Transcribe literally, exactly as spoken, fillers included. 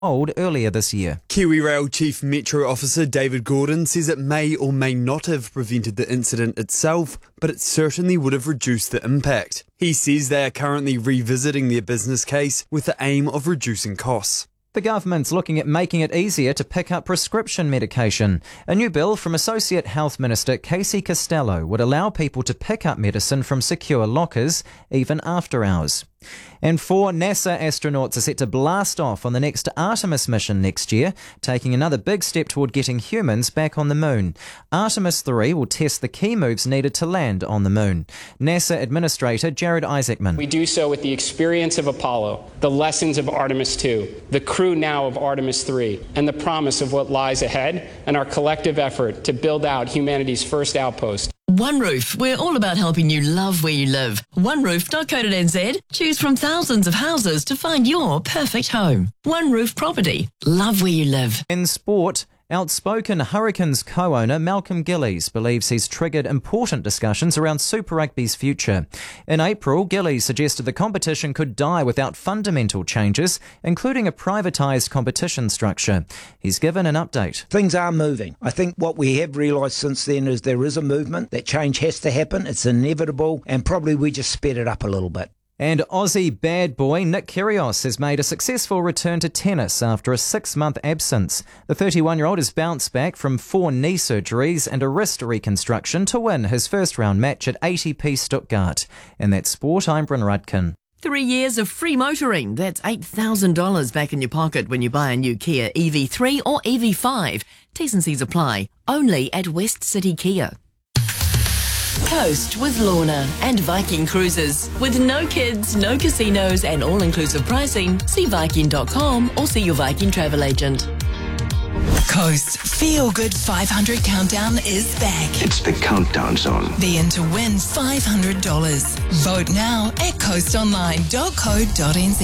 old earlier this year. KiwiRail Chief Metro Officer David Gordon says it may or may not have prevented the incident itself, but it certainly would have reduced the impact. He says they are currently revisiting their business case with the aim of reducing costs. The government's looking at making it easier to pick up prescription medication. A new bill from Associate Health Minister Casey Costello would allow people to pick up medicine from secure lockers, even after hours. And four NASA astronauts are set to blast off on the next Artemis mission next year, taking another big step toward getting humans back on the moon. Artemis three will test the key moves needed to land on the moon. NASA Administrator Jared Isaacman. We do so with the experience of Apollo, the lessons of Artemis two, the crew now of Artemis three, and the promise of what lies ahead, and our collective effort to build out humanity's first outpost. One Roof, we're all about helping you love where you live. one roof dot co dot n z. Choose from thousands of houses to find your perfect home. One Roof Property. Love where you live. In sport, outspoken Hurricanes co-owner Malcolm Gillies believes he's triggered important discussions around Super Rugby's future. In April, Gillies suggested the competition could die without fundamental changes, including a privatised competition structure. He's given an update. Things are moving. I think what we have realised since then is there is a movement. That change has to happen. It's inevitable, and probably we just sped it up a little bit. And Aussie bad boy Nick Kyrgios has made a successful return to tennis after a six-month absence. The thirty-one-year-old has bounced back from four knee surgeries and a wrist reconstruction to win his first-round match at A T P Stuttgart. In that sport, I'm Bryn Rudkin. Three years of free motoring. That's eight thousand dollars back in your pocket when you buy a new Kia E V three or E V five. T's and C's apply. Only at West City Kia. Coast with Lorna and Viking Cruises. With no kids, no casinos and all-inclusive pricing, see Viking dot com or see your Viking travel agent. Coast Feel Good five hundred Countdown is back. It's the countdown zone. Be in to win five hundred dollars. Vote now at coast online dot co dot n z.